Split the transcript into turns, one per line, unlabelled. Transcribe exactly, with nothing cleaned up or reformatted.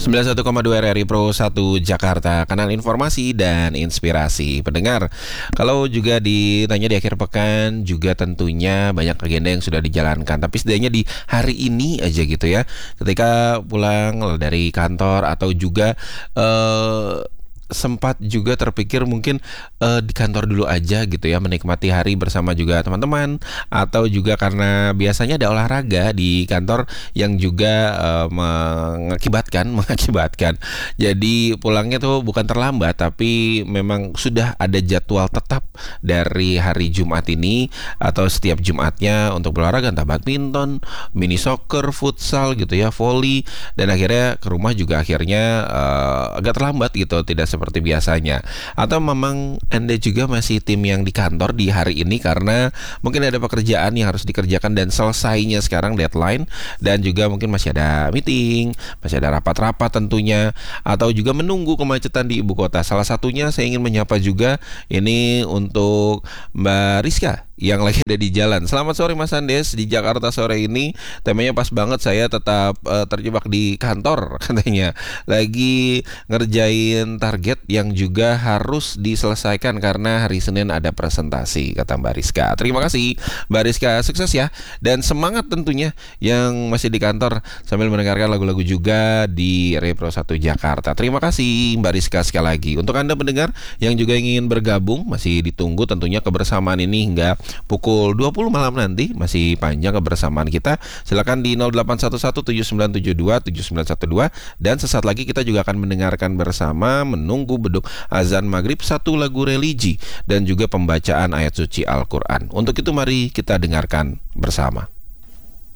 sembilan puluh satu koma dua R R I Pro satu Jakarta, kanal informasi dan inspirasi pendengar. Kalau juga ditanya di akhir pekan, juga tentunya banyak agenda yang sudah dijalankan. Tapi setidaknya di hari ini aja gitu ya, ketika pulang dari kantor atau juga eh, sempat juga terpikir mungkin uh, di kantor dulu aja gitu ya, menikmati hari bersama juga teman-teman, atau juga karena biasanya ada olahraga di kantor yang juga uh, mengakibatkan mengakibatkan jadi pulangnya tuh bukan terlambat, tapi memang sudah ada jadwal tetap dari hari Jumat ini atau setiap Jumatnya untuk berolahraga, entah badminton, mini soccer, futsal gitu ya, volley, dan akhirnya ke rumah juga akhirnya uh, agak terlambat gitu, tidak seperti biasanya. Atau memang Anda juga masih tim yang di kantor di hari ini karena mungkin ada pekerjaan yang harus dikerjakan dan selesainya sekarang deadline, dan juga mungkin masih ada meeting, masih ada rapat-rapat tentunya, atau juga menunggu kemacetan di ibu kota. Salah satunya saya ingin menyapa juga ini untuk Mbak Rizka yang lagi ada di jalan. Selamat sore Mas Andes, di Jakarta sore ini temanya pas banget, saya tetap uh, terjebak di kantor katanya, lagi ngerjain target yang juga harus diselesaikan karena hari Senin ada presentasi, kata Mbak Rizka. Terima kasih Mbak Rizka, sukses ya, dan semangat tentunya yang masih di kantor sambil mendengarkan lagu-lagu juga di Repro satu Jakarta. Terima kasih Mbak Rizka sekali lagi. Untuk Anda pendengar yang juga ingin bergabung, masih ditunggu tentunya kebersamaan ini hingga pukul dua puluh malam nanti, masih panjang kebersamaan kita. Silakan di nol delapan satu satu tujuh sembilan tujuh dua tujuh sembilan satu dua, dan sesaat lagi kita juga akan mendengarkan bersama menunggu beduk azan maghrib satu lagu religi dan juga pembacaan ayat suci Al-Quran. Untuk itu mari kita dengarkan bersama.